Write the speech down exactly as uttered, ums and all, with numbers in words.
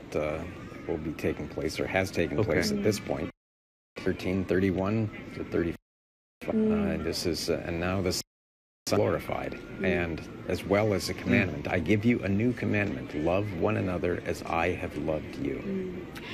uh, will be taking place or has taken Okay. place at this point. thirteen thirty-one to thirty-five. Uh, this is, uh, and now this is glorified, and as well as a commandment. I give you a new commandment: love one another as I have loved you.